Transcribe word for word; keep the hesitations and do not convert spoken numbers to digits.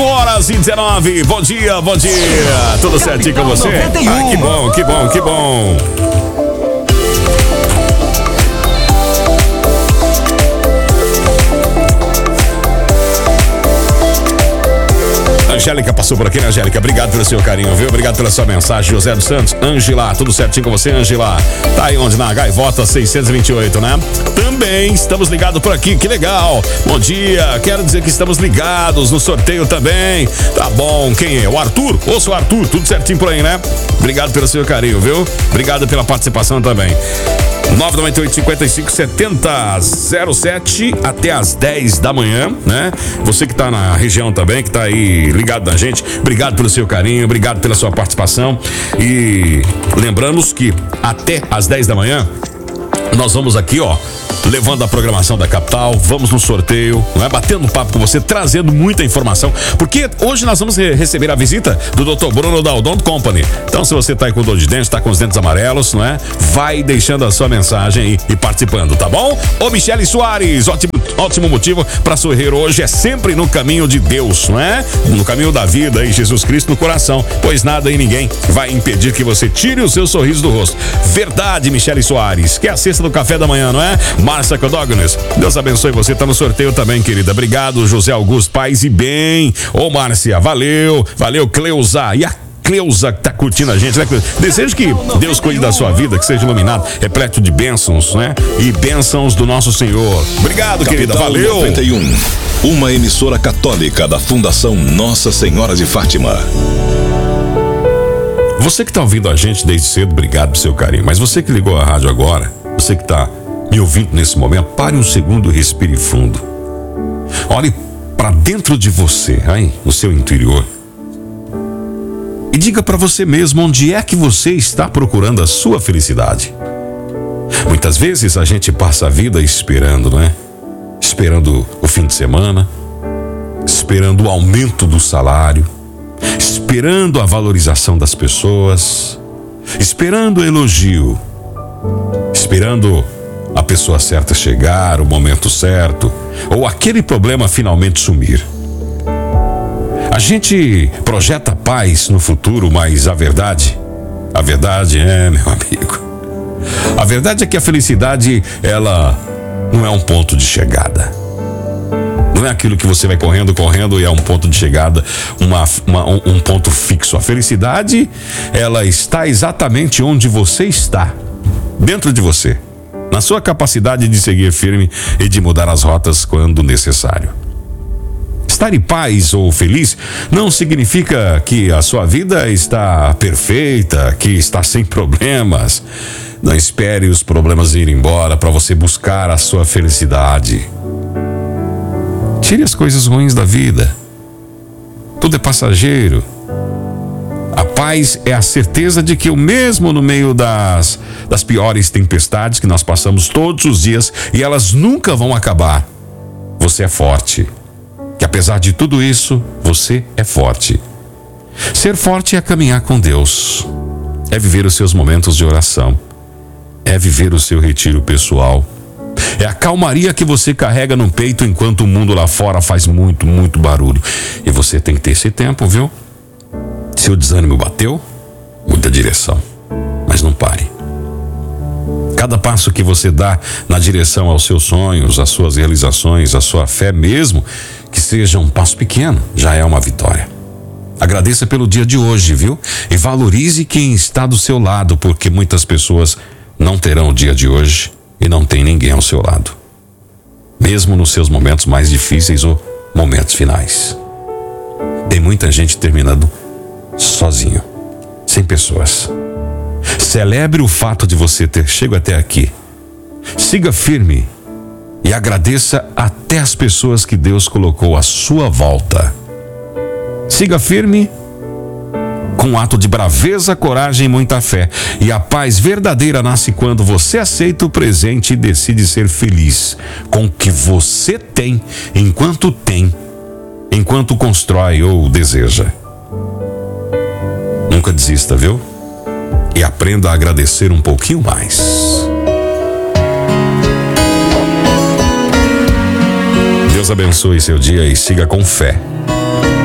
oito horas e dezenove. Bom dia, bom dia. Tudo certinho com você? Ah, que bom, que bom, que bom. Angélica passou por aqui, né, Angélica? Obrigado pelo seu carinho, viu? Obrigado pela sua mensagem. José dos Santos, Angela, tudo certinho com você, Angela? Tá aí onde? Na Gaivota seiscentos e vinte e oito, né? Também estamos ligados por aqui, que legal. Bom dia, quero dizer que estamos ligados no sorteio também. Tá bom, quem é? O Arthur? Ouça o Arthur, tudo certinho por aí, né? Obrigado pelo seu carinho, viu? Obrigado pela participação também. nove nove oito, cinco cinco, sete zero zero sete até as dez da manhã, né? Você que tá na região também, que tá aí ligado na gente, obrigado pelo seu carinho, obrigado pela sua participação. E lembramos que até as dez da manhã nós vamos aqui, ó, levando a programação da capital, vamos no sorteio, não é? Batendo um papo com você, trazendo muita informação, porque hoje nós vamos re- receber a visita do doutor Bruno da Odonto Company. Então, se você tá aí com dor de dente, tá com os dentes amarelos, não é? Vai deixando a sua mensagem aí e participando, tá bom? Ô, Michele Soares, ótimo, ótimo motivo para sorrir hoje é sempre no caminho de Deus, não é? No caminho da vida e Jesus Cristo no coração, pois nada e ninguém vai impedir que você tire o seu sorriso do rosto. Verdade, Michele Soares, que é a cesta do café da manhã, não é? Márcia Codógenes, Deus abençoe você, tá no sorteio também, querida. Obrigado, José Augusto, paz e bem. Ô, Márcia, valeu, valeu, Cleusa. E a Cleusa que tá curtindo a gente, né, Cleusa? Desejo que Deus cuide da sua vida, que seja iluminado, repleto de bênçãos, né? E bênçãos do nosso Senhor. Obrigado, querida, valeu. noventa e um, uma emissora católica da Fundação Nossa Senhora de Fátima. Você que tá ouvindo a gente desde cedo, obrigado pelo seu carinho. Mas você que ligou a rádio agora, você que tá me ouvindo nesse momento, pare um segundo e respire fundo. Olhe para dentro de você, aí, no seu interior. E diga para você mesmo onde é que você está procurando a sua felicidade. Muitas vezes a gente passa a vida esperando, não é? Esperando o fim de semana, esperando o aumento do salário, esperando a valorização das pessoas, esperando o elogio, esperando a pessoa certa chegar, o momento certo, ou aquele problema finalmente sumir. A gente projeta paz no futuro, mas a verdade, a verdade é, meu amigo, a verdade é que a felicidade, ela não é um ponto de chegada. Não é aquilo que você vai correndo, correndo e é um ponto de chegada, uma, uma, um, um ponto fixo. A felicidade, ela está exatamente onde você está, dentro de você. Na sua capacidade de seguir firme e de mudar as rotas quando necessário. Estar em paz ou feliz não significa que a sua vida está perfeita, que está sem problemas. Não espere os problemas ir embora para você buscar a sua felicidade. Tire as coisas ruins da vida. Tudo é passageiro. A paz é a certeza de que o mesmo no meio das, das piores tempestades que nós passamos todos os dias, e elas nunca vão acabar, você é forte. Que apesar de tudo isso, você é forte. Ser forte é caminhar com Deus. É viver os seus momentos de oração. É viver o seu retiro pessoal. É a calmaria que você carrega no peito enquanto o mundo lá fora faz muito, muito barulho. E você tem que ter esse tempo, viu? Se o desânimo bateu, muda a direção, mas não pare. Cada passo que você dá na direção aos seus sonhos, às suas realizações, à sua fé, mesmo que seja um passo pequeno, já é uma vitória. Agradeça pelo dia de hoje, viu? E valorize quem está do seu lado, porque muitas pessoas não terão o dia de hoje e não tem ninguém ao seu lado, mesmo nos seus momentos mais difíceis ou momentos finais. Tem muita gente terminando sozinho, sem pessoas. Celebre o fato de você ter chegado até aqui. Siga firme e agradeça até as pessoas que Deus colocou à sua volta. Siga firme com um ato de braveza, coragem e muita fé. E a paz verdadeira nasce quando você aceita o presente e decide ser feliz com o que você tem, enquanto tem, enquanto constrói ou deseja. Nunca desista, viu? E aprenda a agradecer um pouquinho mais. Deus abençoe seu dia e siga com fé.